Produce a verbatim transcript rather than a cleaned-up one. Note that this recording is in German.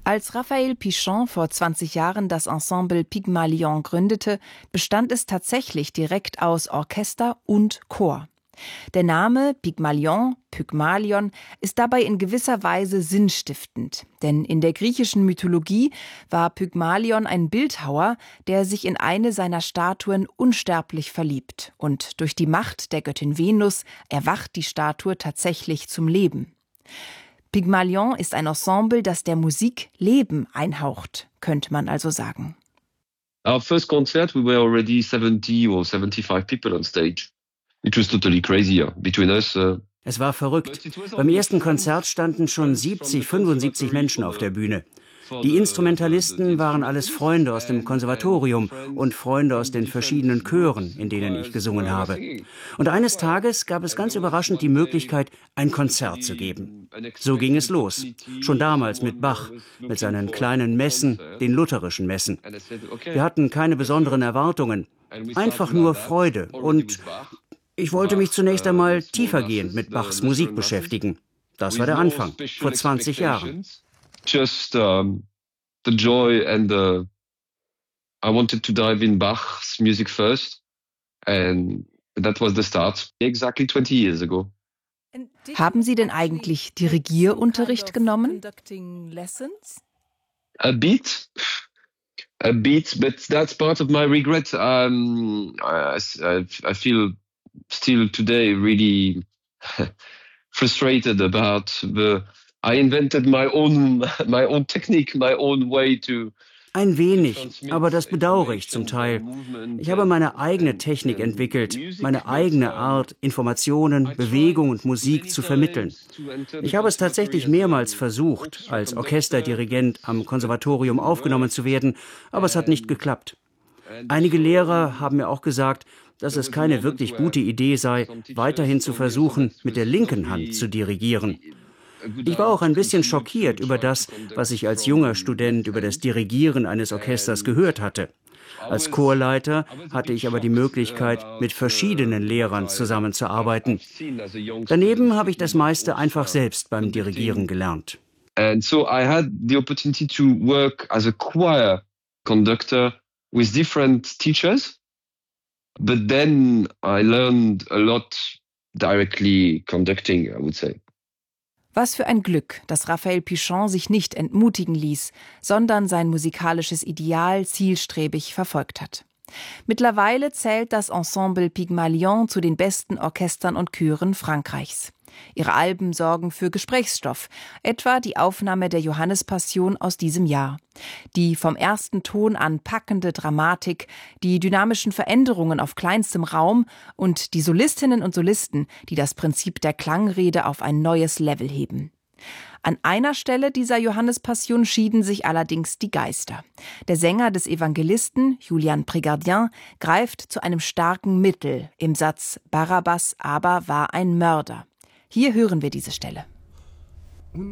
Als Raphaël Pichon vor zwanzig Jahren das Ensemble Pygmalion gründete, bestand es tatsächlich direkt aus Orchester und Chor. Der Name Pygmalion, Pygmalion, ist dabei in gewisser Weise sinnstiftend. Denn in der griechischen Mythologie war Pygmalion ein Bildhauer, der sich in eine seiner Statuen unsterblich verliebt. Und durch die Macht der Göttin Venus erwacht die Statue tatsächlich zum Leben. Pygmalion ist ein Ensemble, das der Musik Leben einhaucht, könnte man also sagen. Our first concert, we were already seventy or seventy-five people on stage. It was totally crazy between us. Uh Es war verrückt. Beim ersten Konzert standen schon siebzig, fünfundsiebzig Menschen auf der Bühne. Die Instrumentalisten waren alles Freunde aus dem Konservatorium und Freunde aus den verschiedenen Chören, in denen ich gesungen habe. Und eines Tages gab es ganz überraschend die Möglichkeit, ein Konzert zu geben. So ging es los. Schon damals mit Bach, mit seinen kleinen Messen, den lutherischen Messen. Wir hatten keine besonderen Erwartungen, einfach nur Freude. Und ich wollte mich zunächst einmal tiefergehend mit Bachs Musik beschäftigen. Das war der Anfang, vor zwanzig Jahren. Just um, the joy and the I wanted to dive in Bach's music first, and that was the start. Exactly twenty years ago. Haben Sie denn eigentlich Dirigierunterricht genommen? A bit, a bit, but that's part of my regret. Um, I, I, I feel still today really frustrated about the. I invented my own, my own technique, my own way to. Ein wenig, aber das bedauere ich zum Teil. Ich habe meine eigene Technik entwickelt, meine eigene Art, Informationen, Bewegung und Musik zu vermitteln. Ich habe es tatsächlich mehrmals versucht, als Orchesterdirigent am Konservatorium aufgenommen zu werden, aber es hat nicht geklappt. Einige Lehrer haben mir auch gesagt, dass es keine wirklich gute Idee sei, weiterhin zu versuchen, mit der linken Hand zu dirigieren. Ich war auch ein bisschen schockiert über das, was ich als junger Student über das Dirigieren eines Orchesters gehört hatte. Als Chorleiter hatte ich aber die Möglichkeit, mit verschiedenen Lehrern zusammenzuarbeiten. Daneben habe ich das meiste einfach selbst beim Dirigieren gelernt. And so I had the opportunity to work as a choir conductor with different teachers, but then I learned a lot directly conducting, I would say. Was für ein Glück, dass Raphaël Pichon sich nicht entmutigen ließ, sondern sein musikalisches Ideal zielstrebig verfolgt hat. Mittlerweile zählt das Ensemble Pygmalion zu den besten Orchestern und Chören Frankreichs. Ihre Alben sorgen für Gesprächsstoff, etwa die Aufnahme der Johannespassion aus diesem Jahr. Die vom ersten Ton an packende Dramatik, die dynamischen Veränderungen auf kleinstem Raum und die Solistinnen und Solisten, die das Prinzip der Klangrede auf ein neues Level heben. An einer Stelle dieser Johannespassion schieden sich allerdings die Geister. Der Sänger des Evangelisten, Julian Prégardien, greift zu einem starken Mittel im Satz »Barabbas aber war ein Mörder«. Hier hören wir diese Stelle.